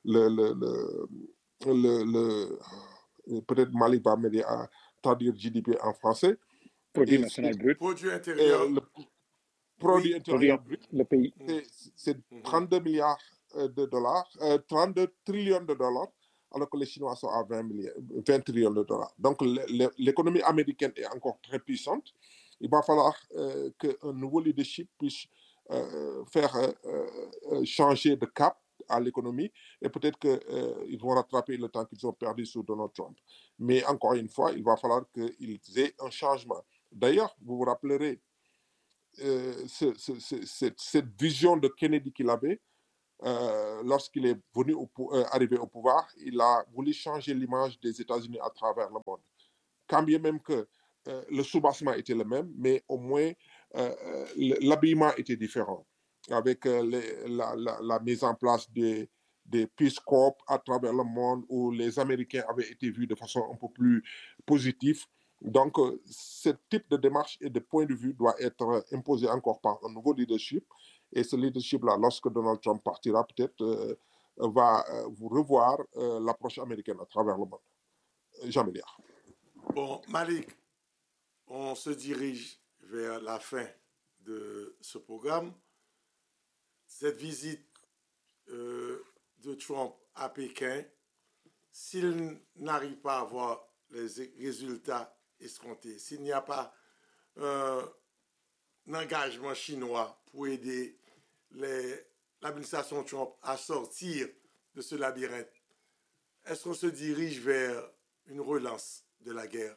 peut-être Malik va m'aider à traduire GDP en français. Produit national brut. Produit intérieur. Le produit intérieur brut, le pays. c'est 32 milliards de dollars, 32 trillions de dollars, alors que les Chinois sont à 20 trillions de dollars. Donc l'économie américaine est encore très puissante. Il va falloir qu'un nouveau leadership puisse faire changer de cap à l'économie et peut-être qu'ils vont rattraper le temps qu'ils ont perdu sous Donald Trump. Mais encore une fois, il va falloir qu'ils aient un changement. D'ailleurs, vous vous rappellerez cette vision de Kennedy qu'il avait, lorsqu'il est arrivé au pouvoir, il a voulu changer l'image des États-Unis à travers le monde. Quand bien même que le soubassement était le même, mais au moins l'habillement était différent. Avec la mise en place des Peace Corps à travers le monde où les Américains avaient été vus de façon un peu plus positive. Donc, ce type de démarche et de point de vue doit être imposé encore par un nouveau leadership. Et ce leadership-là, lorsque Donald Trump partira, peut-être va revoir l'approche américaine à travers le monde. Jean Méliard. Bon, Malik, on se dirige vers la fin de ce programme. Cette visite de Trump à Pékin, s'il n'arrive pas à avoir les résultats escomptés, s'il n'y a pas un engagement chinois pour aider l'administration Trump à sortir de ce labyrinthe, est-ce qu'on se dirige vers une relance de la guerre?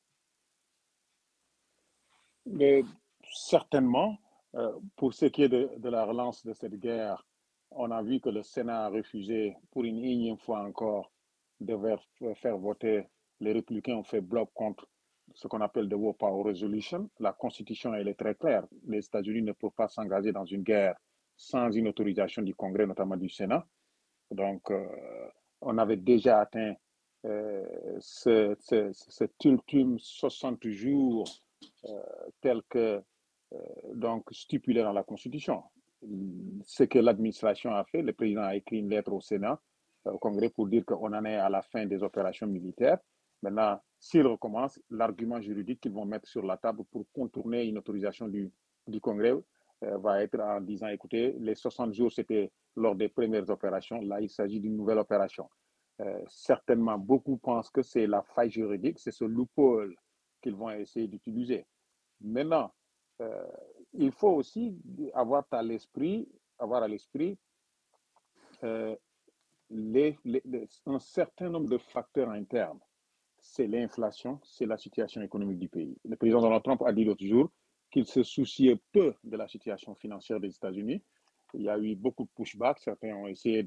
Mais certainement, pour ce qui est de la relance de cette guerre, on a vu que le Sénat a refusé pour une énième fois encore de faire voter. Les républicains ont fait bloc contre ce qu'on appelle the War Power Resolution. La Constitution, elle est très claire. Les États-Unis ne peuvent pas s'engager dans une guerre sans une autorisation du Congrès, notamment du Sénat. Donc, on avait déjà atteint cet ultime 60 jours tel que donc stipulé dans la Constitution. Ce que l'administration a fait, le président a écrit une lettre au Sénat, au Congrès, pour dire qu'on en est à la fin des opérations militaires. Maintenant, s'ils recommencent, l'argument juridique qu'ils vont mettre sur la table pour contourner une autorisation du Congrès va être en disant, écoutez, les 60 jours, c'était lors des premières opérations. Là, il s'agit d'une nouvelle opération. Certainement, beaucoup pensent que c'est la faille juridique, c'est ce loophole qu'ils vont essayer d'utiliser. Maintenant, euh, il faut aussi avoir à l'esprit euh, un certain nombre de facteurs internes. C'est l'inflation, c'est la situation économique du pays. Le président Donald Trump a dit l'autre jour qu'il se souciait peu de la situation financière des États-Unis. Il y a eu beaucoup de pushback. Certains ont essayé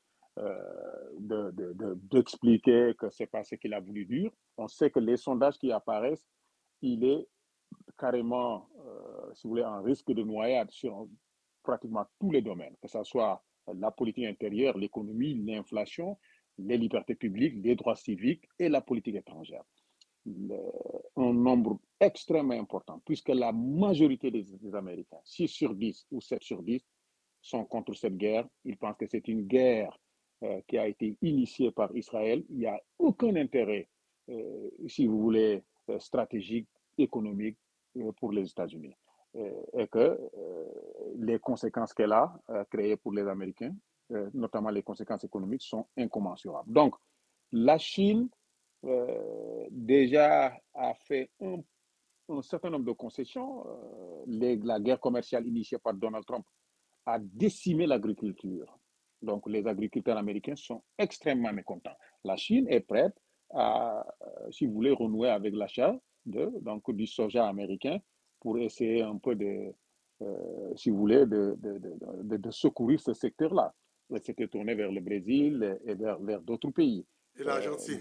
d'expliquer que ce n'est pas ce qu'il a voulu dire. On sait que les sondages qui apparaissent, il est carrément, si vous voulez, en risque de noyade sur pratiquement tous les domaines, que ce soit la politique intérieure, l'économie, l'inflation, les libertés publiques, les droits civiques et la politique étrangère. Un nombre extrêmement important, puisque la majorité des Américains, 6 sur 10 ou 7 sur 10, sont contre cette guerre. Ils pensent que c'est une guerre qui a été initiée par Israël. Il n'y a aucun intérêt, si vous voulez, stratégique, économique pour les États-Unis. Et que les conséquences qu'elle a créées pour les Américains, notamment les conséquences économiques, sont incommensurables. Donc, la Chine déjà a fait un certain nombre de concessions. La guerre commerciale initiée par Donald Trump a décimé l'agriculture. Donc, les agriculteurs américains sont extrêmement mécontents. La Chine est prête à, si vous voulez, renouer avec l'achat du soja américain pour essayer un peu si vous voulez, de secourir ce secteur-là. Elle s'était tournée vers le Brésil et vers d'autres pays. Et l'Argentine?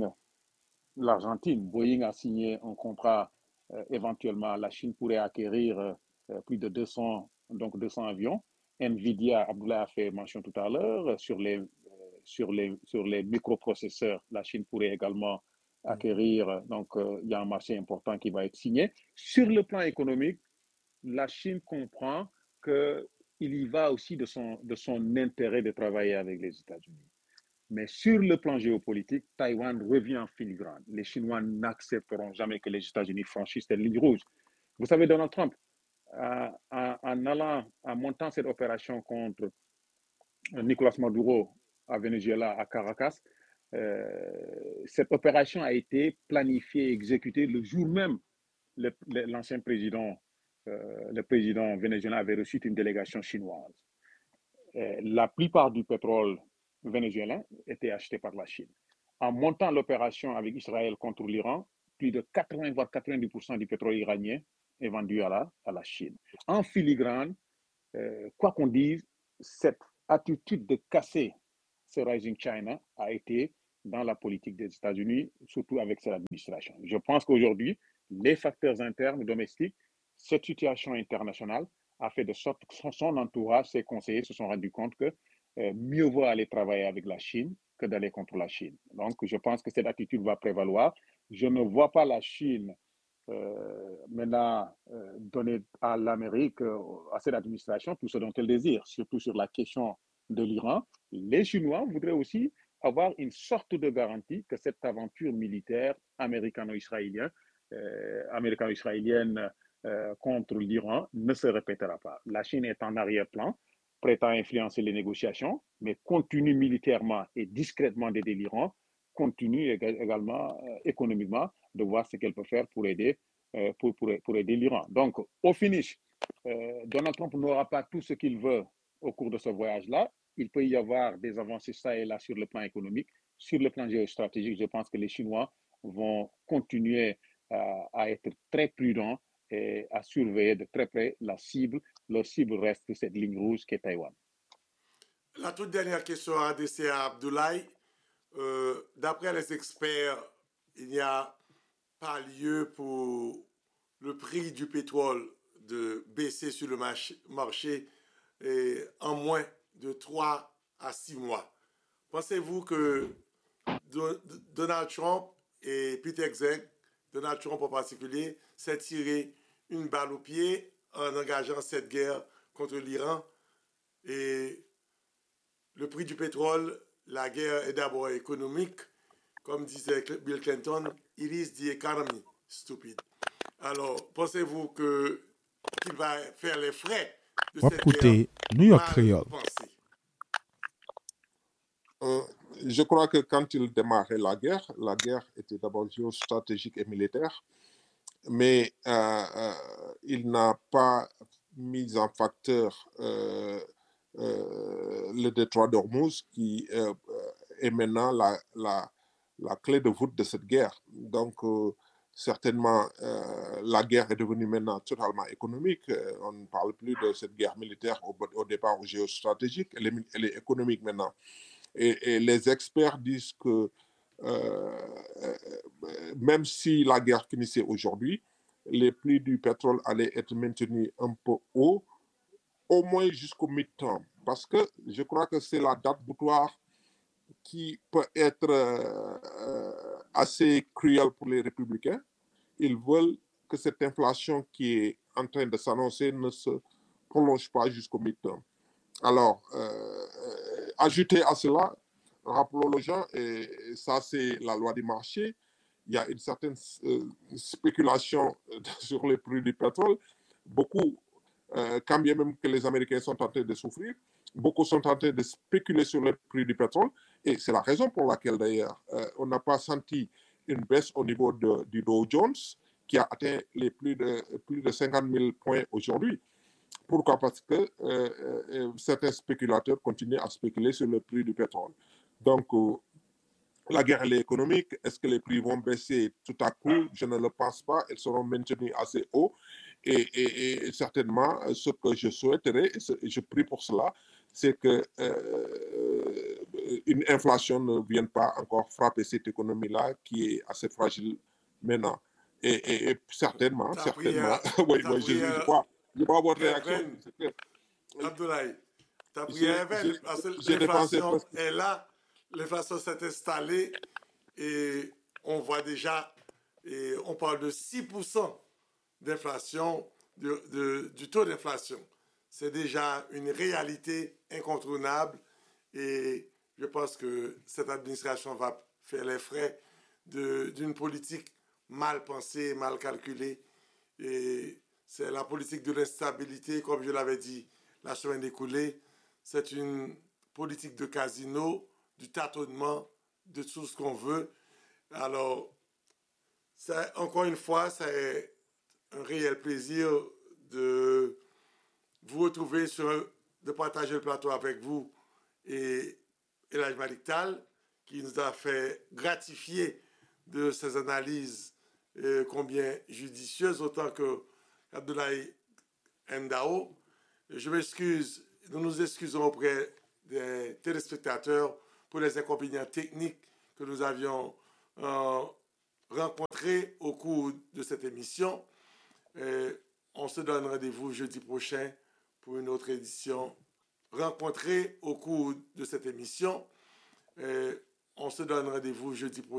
Boeing a signé un contrat. Éventuellement, la Chine pourrait acquérir plus de 200 avions. Nvidia, Abdoulaye a fait mention tout à l'heure, sur les microprocesseurs, la Chine pourrait également acquérir. Donc, il y a un marché important qui va être signé. Sur le plan économique, la Chine comprend qu'il y va aussi de son intérêt de travailler avec les États-Unis. Mais sur le plan géopolitique, Taïwan revient en filigrane. Les Chinois n'accepteront jamais que les États-Unis franchissent cette ligne rouge. Vous savez, Donald Trump, en montant cette opération contre Nicolas Maduro à Venezuela, à Caracas, cette opération a été planifiée et exécutée le jour même. L'ancien président, le président vénézuélien avait reçu une délégation chinoise. La plupart du pétrole vénézuélien était acheté par la Chine. En montant l'opération avec Israël contre l'Iran, plus de 80 voire 90% du pétrole iranien est vendu à la Chine. En filigrane, quoi qu'on dise, cette attitude de casser ce Rising China a été dans la politique des États-Unis, surtout avec cette administration. Je pense qu'aujourd'hui, les facteurs internes domestiques, cette situation internationale a fait de sorte que son entourage, ses conseillers se sont rendus compte que mieux vaut aller travailler avec la Chine que d'aller contre la Chine. Donc, je pense que cette attitude va prévaloir. Je ne vois pas la Chine maintenant donner à l'Amérique, à cette administration, tout ce dont elle désire, surtout sur la question de l'Iran. Les Chinois voudraient aussi avoir une sorte de garantie que cette aventure militaire américano-israélienne contre l'Iran ne se répétera pas. La Chine est en arrière-plan, prête à influencer les négociations, mais continue militairement et discrètement d'aider l'Iran, continue également économiquement de voir ce qu'elle peut faire pour aider, pour aider l'Iran. Donc, au finish, Donald Trump n'aura pas tout ce qu'il veut au cours de ce voyage-là. Il peut y avoir des avancées ça et là sur le plan économique. Sur le plan géostratégique, je pense que les Chinois vont continuer à être très prudents et à surveiller de très près la cible. Leur cible reste cette ligne rouge qui est Taïwan. La toute dernière question adressée à Abdoulaye. D'après les experts, il n'y a pas lieu pour le prix du pétrole de baisser sur le marché en moins de 3 à 6 mois. Pensez-vous que Donald Trump et Peter Exeg, Donald Trump en particulier, s'est tiré une balle au pied en engageant cette guerre contre l'Iran? Et le prix du pétrole, la guerre est d'abord économique. Comme disait Bill Clinton, it is the economy, stupid. Alors, pensez-vous qu'il va faire les frais de cette guerre New York mal Creole. pensée? Je crois que quand il démarrait la guerre était d'abord géostratégique et militaire, mais il n'a pas mis en facteur le détroit d'Ormuz qui est maintenant la clé de voûte de cette guerre. Donc, certainement, la guerre est devenue maintenant totalement économique. On ne parle plus de cette guerre militaire au départ géostratégique, elle est économique maintenant. Et les experts disent que même si la guerre finissait aujourd'hui, les prix du pétrole allaient être maintenus un peu haut, au moins jusqu'au mi-temps. Parce que je crois que c'est la date butoir qui peut être assez cruelle pour les républicains. Ils veulent que cette inflation qui est en train de s'annoncer ne se prolonge pas jusqu'au mi-temps. Alors, ajouter à cela, rappelons aux gens, et ça c'est la loi du marché, il y a une certaine spéculation sur les prix du pétrole. Beaucoup, quand bien même que les Américains sont en train de souffrir, beaucoup sont en train de spéculer sur le prix du pétrole. Et c'est la raison pour laquelle d'ailleurs, on n'a pas senti une baisse au niveau du Dow Jones, qui a atteint les plus de 50 000 points aujourd'hui. Pourquoi? Parce que certains spéculateurs continuent à spéculer sur le prix du pétrole. Donc, la guerre elle est économique. Est-ce que les prix vont baisser tout à coup? Je ne le pense pas. Ils seront maintenus assez hauts. Et certainement, ce que je souhaiterais, et je prie pour cela, c'est que une inflation ne vienne pas encore frapper cette économie-là qui est assez fragile maintenant. Et certainement, oui, je vois votre réaction. Abdoulaye, ta prière est vaine, parce que l'inflation est là, l'inflation s'est installée et on voit déjà, et on parle de 6% d'inflation, du taux d'inflation. C'est déjà une réalité incontournable et je pense que cette administration va faire les frais d'une politique mal pensée, mal calculée. Et c'est la politique de l'instabilité, comme je l'avais dit la semaine écoulée. C'est une politique de casino, du tâtonnement, de tout ce qu'on veut. Alors, encore une fois, c'est un réel plaisir de vous retrouver, de partager le plateau avec vous et Elhadj Malick Tall, qui nous a fait gratifier de ses analyses combien judicieuses, autant que Abdoulaye Ndao. Je m'excuse, nous nous excusons auprès des téléspectateurs pour les inconvénients techniques que nous avions rencontrés au cours de cette émission. On se donne rendez-vous jeudi prochain pour une autre édition. Rencontrés au cours de cette émission. On se donne rendez-vous jeudi prochain.